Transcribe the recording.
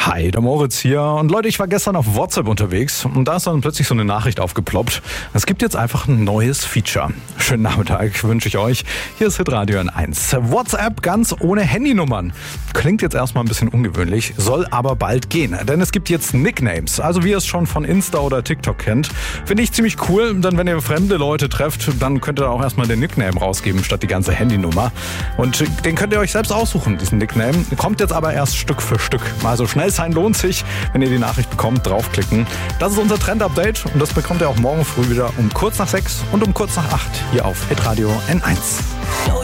Hi, der Moritz hier. Und Leute, ich war gestern auf WhatsApp unterwegs und da ist dann plötzlich so eine Nachricht aufgeploppt. Es gibt jetzt einfach ein neues Feature. Schönen Nachmittag wünsche ich euch. Hier ist Hitradio N1. WhatsApp ganz ohne Handynummern. Klingt jetzt erstmal ein bisschen ungewöhnlich, soll aber bald gehen. Denn es gibt jetzt Nicknames, also wie ihr es schon von Insta oder TikTok kennt. Finde ich ziemlich cool, denn wenn ihr fremde Leute trefft, dann könnt ihr auch erstmal den Nickname rausgeben, statt die ganze Handynummer. Und den könnt ihr euch selbst aussuchen, diesen Nickname. Kommt jetzt aber erst Stück für Stück. Also schnell sein lohnt sich. Wenn ihr die Nachricht bekommt, draufklicken. Das ist unser Trend-Update und das bekommt ihr auch morgen früh wieder um kurz nach 6 und um kurz nach 8 hier auf Hitradio N1.